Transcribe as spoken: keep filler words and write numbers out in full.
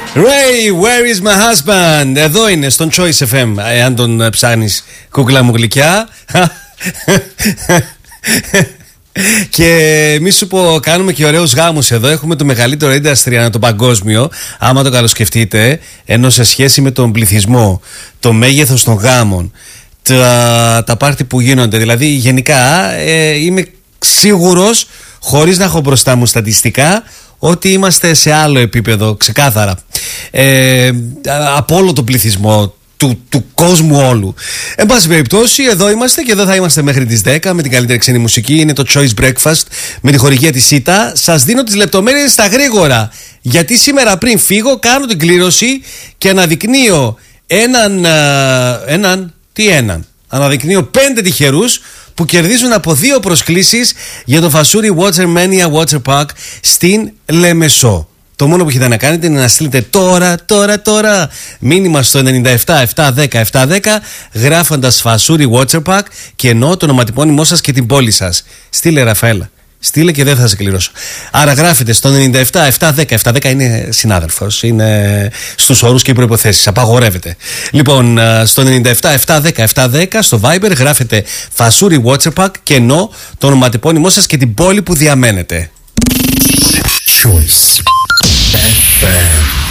Ray, where is my husband? Εδώ είναι, στον Choice εφ εμ. Εάν τον ψάχνεις, κούκλα μου γλυκιά. Και μη σου πω, κάνουμε και ωραίους γάμους εδώ. Έχουμε το μεγαλύτερο industry ανά το παγκόσμιο, άμα το καλοσκεφτείτε. Ενώ σε σχέση με τον πληθυσμό, το μέγεθος των γάμων, τα, τα πάρτι που γίνονται, δηλαδή γενικά ε, είμαι σίγουρος, χωρίς να έχω μπροστά μου στατιστικά, ότι είμαστε σε άλλο επίπεδο, ξεκάθαρα, ε, από όλο τον πληθυσμό του, του κόσμου όλου. Εν πάση περιπτώσει, εδώ είμαστε και εδώ θα είμαστε μέχρι τις δέκα με την καλύτερη ξένη μουσική. Είναι το Choice Breakfast με τη χορηγία της ΣΥΤΑ. Σας δίνω τις λεπτομέρειες στα γρήγορα, γιατί σήμερα πριν φύγω κάνω την κλήρωση και αναδεικνύω έναν, έναν, τι έναν, αναδεικνύω πέντε τυχερούς που κερδίζουν από δύο προσκλήσεις για το Φασούρι Watermania Water Park στην Λεμεσό. Το μόνο που έχετε να κάνετε είναι να στείλετε τώρα, τώρα, τώρα μήνυμα στο εννιά επτά επτά δέκα επτά δέκα γράφοντας Φασούρι Water Park και εννοώ το ονοματεπώνυμό σας και την πόλη σας. Στείλε, Ραφαέλα. Στείλε και δεν θα σε κληρώσω. Άρα γράφετε στο εννιά επτά επτά δέκα επτά δέκα, είναι συνάδελφος, είναι στους όρους και προϋποθέσεις, απαγορεύεται. Λοιπόν, στο εννιά επτά επτά δέκα επτά δέκα στο Viber γράφετε Φασούρι Water Park και ενώ το ονοματεπώνυμό σας και την πόλη που διαμένετε. Choice εφ εμ.